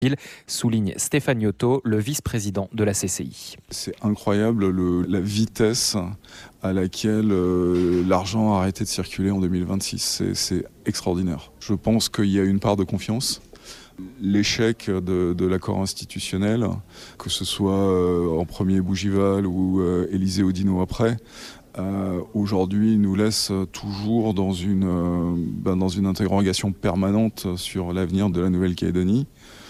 souligne Stéphane Yoto, le vice-président de la CCI. C'est incroyable la vitesse à laquelle l'argent a arrêté de circuler en 2026. C'est extraordinaire. Je pense qu'il y a une part de confiance. L'échec de l'accord institutionnel, que ce soit en premier Bougival ou Élisée Audineau après, aujourd'hui nous laisse toujours dans une interrogation permanente sur l'avenir de la Nouvelle-Calédonie.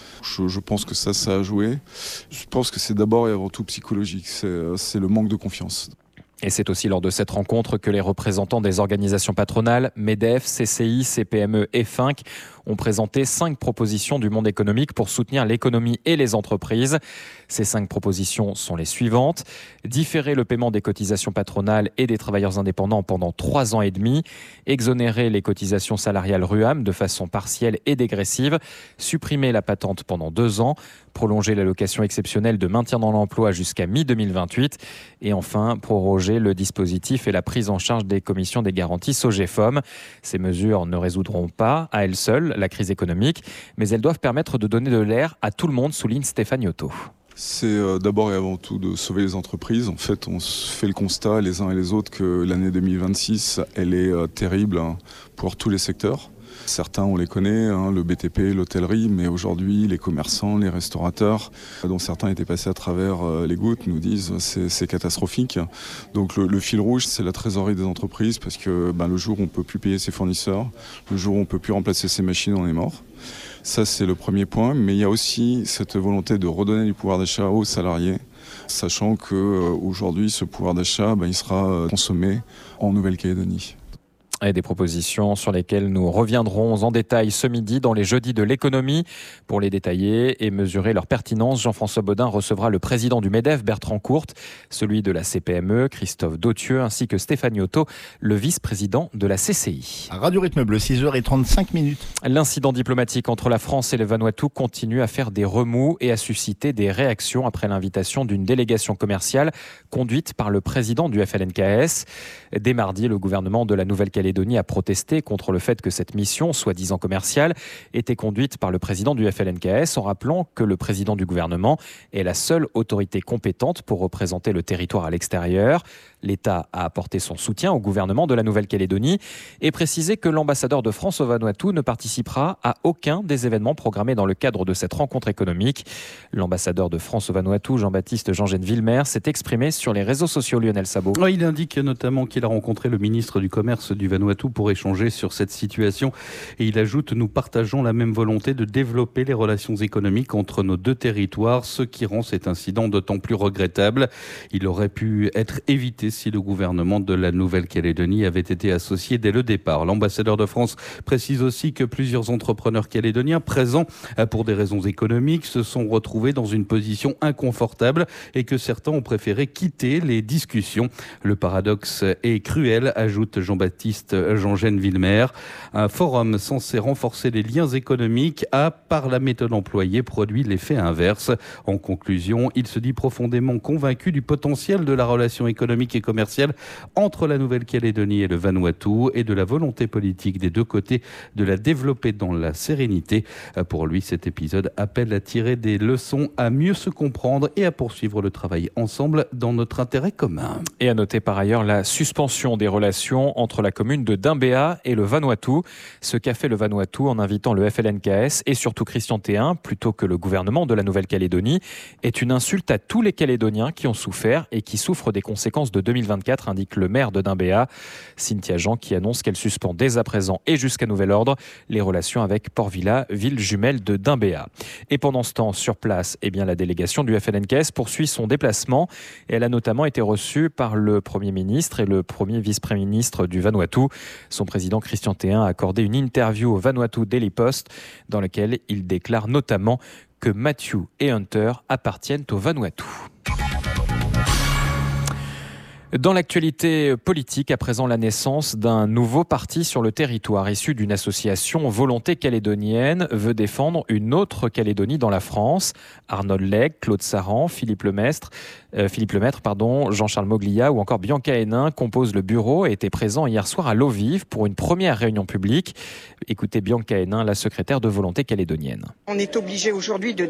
Je pense que ça a joué. Je pense que c'est d'abord et avant tout psychologique. C'est le manque de confiance. Et c'est aussi lors de cette rencontre que les représentants des organisations patronales, MEDEF, CCI, CPME et FINC ont présenté 5 propositions du monde économique pour soutenir l'économie et les entreprises. Ces 5 propositions sont les suivantes. Différer le paiement des cotisations patronales et des travailleurs indépendants pendant 3 ans et demi. Exonérer les cotisations salariales RUAM de façon partielle et dégressive. Supprimer la patente pendant 2 ans. Prolonger l'allocation exceptionnelle de maintien dans l'emploi jusqu'à mi-2028. Et enfin, proroger le dispositif et la prise en charge des commissions des garanties SOGEFOM. Ces mesures ne résoudront pas, à elles seules, la crise économique, mais elles doivent permettre de donner de l'air à tout le monde, souligne Stéphane Yoto. C'est d'abord et avant tout de sauver les entreprises. En fait, on fait le constat les uns et les autres que l'année 2026, elle est terrible pour tous les secteurs. Certains, on les connaît, le BTP, l'hôtellerie, mais aujourd'hui, les commerçants, les restaurateurs, dont certains étaient passés à travers les gouttes, nous disent c'est catastrophique. Donc le fil rouge, c'est la trésorerie des entreprises, parce que le jour où on ne peut plus payer ses fournisseurs, le jour où on ne peut plus remplacer ses machines, on est mort. Ça, c'est le premier point, mais il y a aussi cette volonté de redonner du pouvoir d'achat aux salariés, sachant qu'aujourd'hui, ce pouvoir d'achat, il sera consommé en Nouvelle-Calédonie. Et des propositions sur lesquelles nous reviendrons en détail ce midi dans les jeudis de l'économie. Pour les détailler et mesurer leur pertinence, Jean-François Bodin recevra le président du MEDEF, Bertrand Courte, celui de la CPME, Christophe Dautieux, ainsi que Stéphane Yoto, le vice-président de la CCI. Radio Rythme Bleu, 6h35. L'incident diplomatique entre la France et le Vanuatu continue à faire des remous et à susciter des réactions après l'invitation d'une délégation commerciale conduite par le président du FLNKS. Dès mardi, le gouvernement de la Nouvelle-Calédonie a protesté contre le fait que cette mission, soi-disant commerciale, était conduite par le président du FLNKS en rappelant que le président du gouvernement est la seule autorité compétente pour représenter le territoire à l'extérieur. L'État a apporté son soutien au gouvernement de la Nouvelle-Calédonie et précisé que l'ambassadeur de France au Vanuatu ne participera à aucun des événements programmés dans le cadre de cette rencontre économique. L'ambassadeur de France au Vanuatu, Jean-Baptiste Jean-Gène-Villemer, s'est exprimé sur les réseaux sociaux. Lionel Sabot. Il indique notamment qu'il a rencontré le ministre du Commerce du Vanuatu pour échanger sur cette situation. Et il ajoute « Nous partageons la même volonté de développer les relations économiques entre nos deux territoires, ce qui rend cet incident d'autant plus regrettable. Il aurait pu être évité si le gouvernement de la Nouvelle-Calédonie avait été associé dès le départ. » L'ambassadeur de France précise aussi que plusieurs entrepreneurs calédoniens présents pour des raisons économiques se sont retrouvés dans une position inconfortable et que certains ont préféré quitter les discussions. Le paradoxe est cruel, ajoute Jean-Baptiste Jean-Gène-Villemer. Un forum censé renforcer les liens économiques a, par la méthode employée, produit l'effet inverse. En conclusion, il se dit profondément convaincu du potentiel de la relation économique et commerciale entre la Nouvelle-Calédonie et le Vanuatu et de la volonté politique des deux côtés de la développer dans la sérénité. Pour lui, cet épisode appelle à tirer des leçons, à mieux se comprendre et à poursuivre le travail ensemble dans notre intérêt commun. Et à noter par ailleurs la suspension des relations entre la commune de Dimbéa et le Vanuatu. Ce qu'a fait le Vanuatu en invitant le FLNKS et surtout Christian Théin, plutôt que le gouvernement de la Nouvelle-Calédonie, est une insulte à tous les Calédoniens qui ont souffert et qui souffrent des conséquences de 2024, indique le maire de Dimbéa, Cynthia Jean, qui annonce qu'elle suspend dès à présent et jusqu'à nouvel ordre les relations avec Port-Vila, ville jumelle de Dimbéa. Et pendant ce temps, sur place, la délégation du FLNKS poursuit son déplacement et elle a notamment été reçue par le Premier ministre et le premier vice-premier ministre du Vanuatu. Son président Christian Théin a accordé une interview au Vanuatu Daily Post dans laquelle il déclare notamment que Matthew et Hunter appartiennent au Vanuatu. Dans l'actualité politique, à présent, la naissance d'un nouveau parti sur le territoire issu d'une association Volonté calédonienne veut défendre une autre Calédonie dans la France. Arnold Legge, Claude Saran, Philippe Lemaître, Jean-Charles Moglia ou encore Bianca Hénin composent le bureau et étaient présents hier soir à l'eau vive pour une première réunion publique. Écoutez Bianca Hénin, la secrétaire de Volonté calédonienne. On est obligé aujourd'hui de